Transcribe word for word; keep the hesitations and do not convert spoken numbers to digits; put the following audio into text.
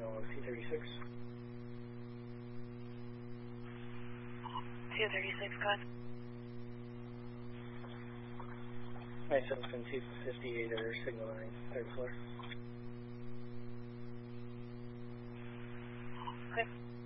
on C thirty-six. C thirty-six, God. Myself and two fifty-eight are signaling third floor. Okay.